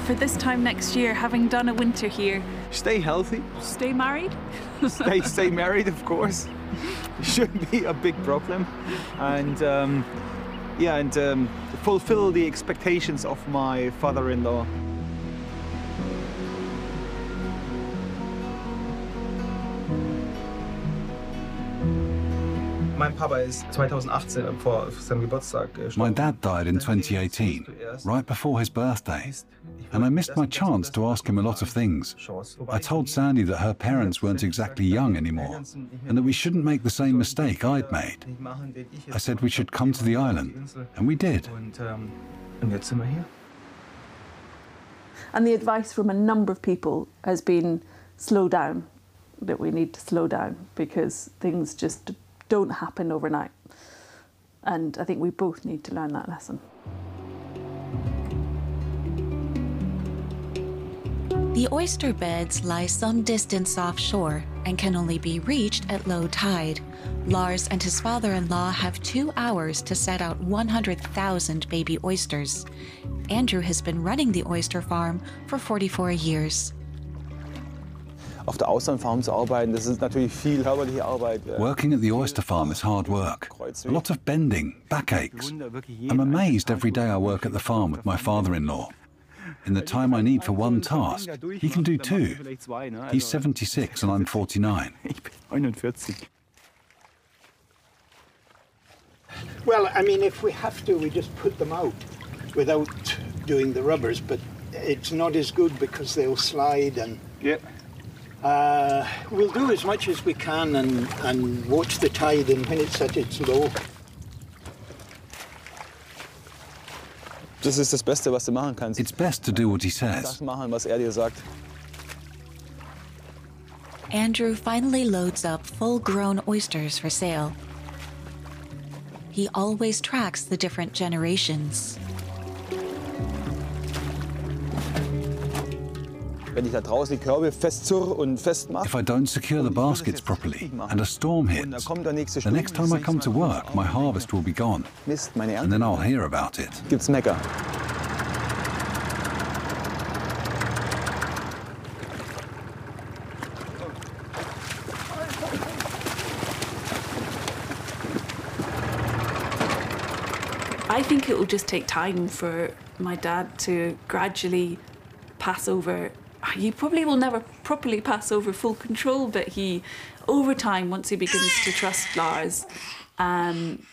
for this time next year, having done a winter here? Stay healthy. Stay married? Stay married, of course. Shouldn't be a big problem. And fulfill the expectations of my father-in-law. My dad died in 2018, right before his birthday, and I missed my chance to ask him a lot of things. I told Sandy that her parents weren't exactly young anymore, and that we shouldn't make the same mistake I'd made. I said we should come to the island, and we did. And the advice from a number of people has been slow down, that we need to slow down because things just don't happen overnight. And I think we both need to learn that lesson. The oyster beds lie some distance offshore and can only be reached at low tide. Lars and his father-in-law have 2 hours to set out 100,000 baby oysters. Andrew has been running the oyster farm for 44 years. Working at the oyster farm is hard work. A lot of bending, backaches. I'm amazed every day I work at the farm with my father-in-law. In the time I need for one task, he can do 2. He's 76 and I'm 49. Well, I mean, if we have to, we just put them out without doing the rubbers, but it's not as good because they'll slide and... Yep. We'll do as much as we can and watch the tide, and when it's at its low. It's best to do what he says. Andrew finally loads up full-grown oysters for sale. He always tracks the different generations. If I don't secure the baskets properly and a storm hits, the next time I come to work, my harvest will be gone. And then I'll hear about it. I think it will just take time for my dad to gradually pass over. He probably will never properly pass over full control, but over time, once he begins to trust Lars,